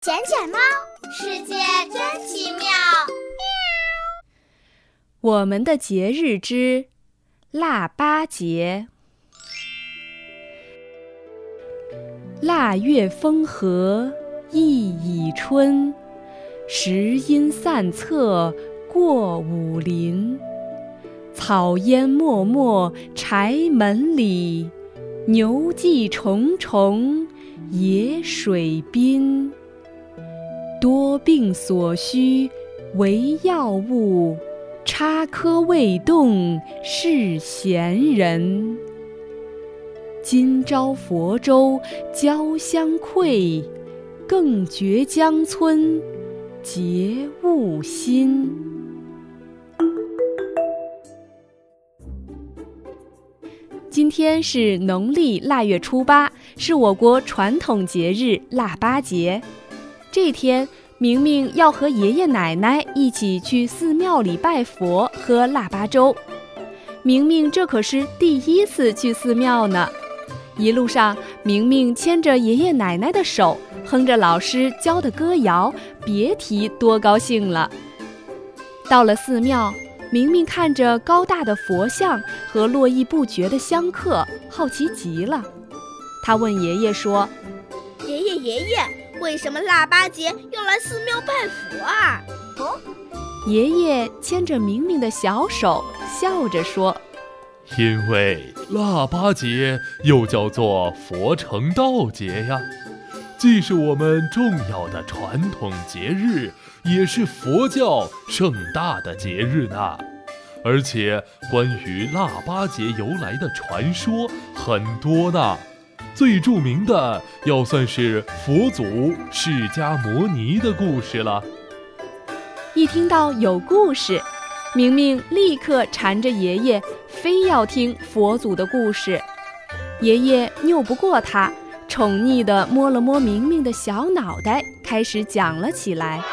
捡捡猫，世界真奇妙。 我们的节日之腊八节。腊月风和意已春，时阴散策过武林。草烟漠漠柴门里，牛骑重重野水滨。多病所需为药物，插科未动是闲人。今朝佛州交相馈，更觉江村节物新。今天是农历腊月初八，是我国传统节日腊八节。这天，明明要和爷爷奶奶一起去寺庙里拜佛喝腊八粥。明明这可是第一次去寺庙呢。一路上，明明牵着爷爷奶奶的手，哼着老师教的歌谣，别提多高兴了。到了寺庙，明明看着高大的佛像和络绎不绝的香客，好奇极了。他问爷爷说：“ 爷爷，为什么腊八节要来寺庙拜佛啊？” 爷爷牵着明明的小手，笑着说：“ 因为腊八节又叫做佛成道节呀，既是我们重要的传统节日，也是佛教盛大的节日呢。而且关于腊八节由来的传说很多呢。最著名的要算是佛祖释迦摩尼的故事了。” 一听到有故事，明明立刻缠着爷爷，非要听佛祖的故事。爷爷拗不过他，宠溺地摸了摸明明的小脑袋，开始讲了起来。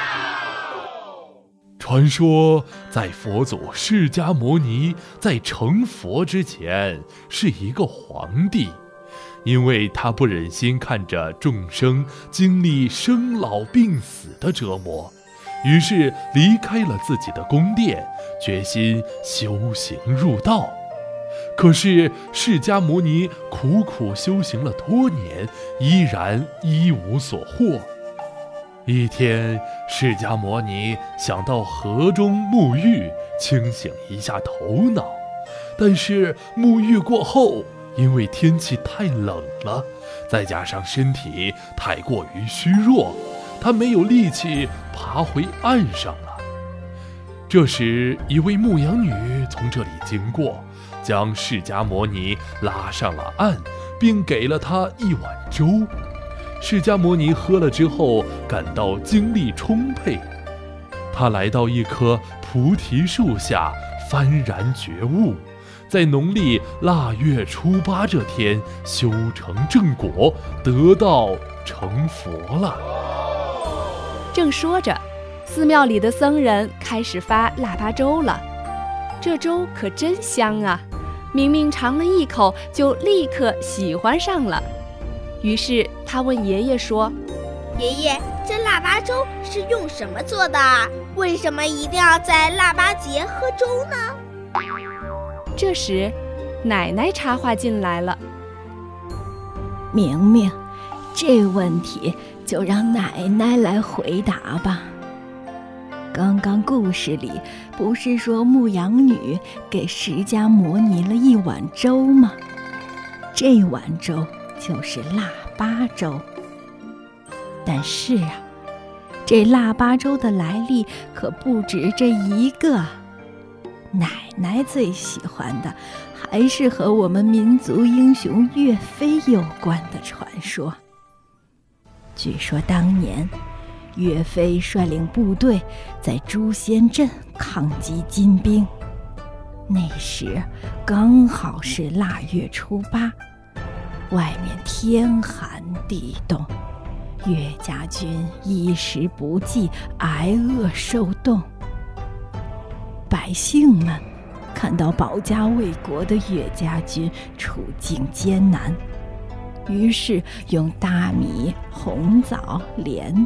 传说在佛祖释迦摩尼在成佛之前，是一个皇帝。因为他不忍心看着众生经历生老病死的折磨，于是离开了自己的宫殿，决心修行入道。可是释迦牟尼苦苦修行了多年，依然一无所获。一天，释迦牟尼想到河中沐浴，清醒一下头脑，但是沐浴过后，因为天气太冷了，再加上身体太过于虚弱，他没有力气爬回岸上了。这时，一位牧羊女从这里经过，将释迦摩尼拉上了岸，并给了他一碗粥。释迦摩尼喝了之后，感到精力充沛。他来到一棵菩提树下，幡然觉悟，在农历腊月初八这天修成正果，得道成佛了。 正说着，寺庙里的僧人开始发腊八粥了。这粥可真香啊！明明尝了一口，就立刻喜欢上了。于是他问爷爷说：“ 爷爷，这腊八粥是用什么做的啊？为什么一定要在腊八节喝粥呢？” 这时，奶奶插话进来了：“ 明明，这问题就让奶奶来回答吧。刚刚故事里不是说牧羊女给释迦摩尼了一碗粥吗？这碗粥就是腊八粥。但是啊，这腊八粥的来历可不止这一个。奶奶最喜欢的还是和我们民族英雄岳飞有关的传说。据说当年岳飞率领部队在朱仙镇抗击金兵，那时刚好是腊月初八，外面天寒地冻，岳家军衣食不济，挨饿受冻。百姓们看到保家卫国的岳家军处境艰难，于是用大米、红枣、莲